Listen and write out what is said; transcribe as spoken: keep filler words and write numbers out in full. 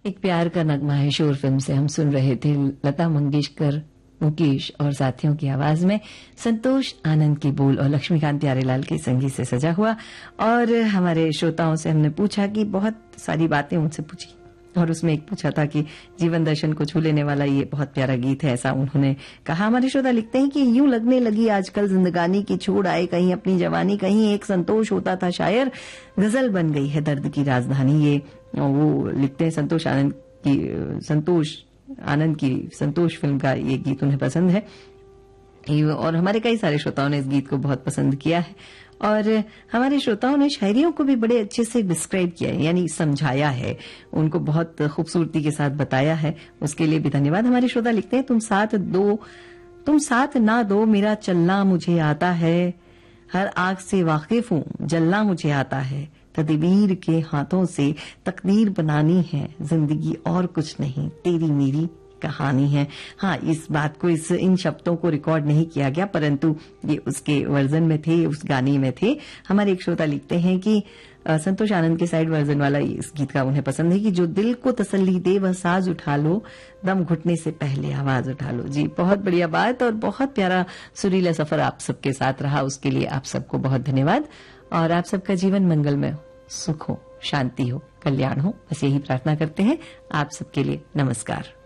एक प्यार का नगमा है शोर फिल्म से हम सुन रहे थे लता मंगेशकर, मुकेश और साथियों की आवाज में संतोष आनंद की बोल और लक्ष्मीकांत प्यारेलाल के संगीत से सजा हुआ। और हमारे श्रोताओं से हमने पूछा कि बहुत सारी बातें उनसे पूछी और उसमें एक पूछा था कि जीवन दर्शन को छू लेने वाला ये बहुत प्यारा गीत है, ऐसा उन्होंने कहा। हमारे श्रोता लिखते हैं कि यूं लगने लगी आजकल जिंदगानी की छोड़ आए कहीं अपनी जवानी, कहीं एक संतोष होता था शायर, गजल बन गई है दर्द की राजधानी। ये वो लिखते हैं संतोष आनंद की संतोष आनंद की संतोष फिल्म का ये गीत उन्हें पसंद है और हमारे कई सारे श्रोताओं ने इस गीत को बहुत पसंद किया है। और हमारे श्रोताओं ने शायरियों को भी बड़े अच्छे से डिस्क्राइब किया है, यानी समझाया है, उनको बहुत खूबसूरती के साथ बताया है, उसके लिए भी धन्यवाद। हमारे श्रोता लिखते हैं तुम साथ दो तुम साथ ना दो मेरा चलना मुझे आता है, हर आग से वाकिफ हूं जलना मुझे आता है, तदबीर के हाथों से तकदीर बनानी है, जिंदगी और कुछ नहीं तेरी मेरी कहानी है। हाँ, इस बात को इस इन शब्दों को रिकॉर्ड नहीं किया गया, परंतु ये उसके वर्जन में थे, उस गाने में थे। हमारे एक श्रोता लिखते हैं कि संतोष आनंद के साइड वर्जन वाला इस गीत का उन्हें पसंद है कि जो दिल को तसल्ली दे वह साज उठा लो, दम घुटने से पहले आवाज उठा लो। जी, बहुत बढ़िया बात और बहुत प्यारा सुरीला सफर आप सबके साथ रहा, उसके लिए आप सबको बहुत धन्यवाद। और आप सबका जीवन मंगलमय हो, सुख हो, शांति हो, कल्याण हो, बस यही प्रार्थना करते हैं। आप सबके लिए नमस्कार।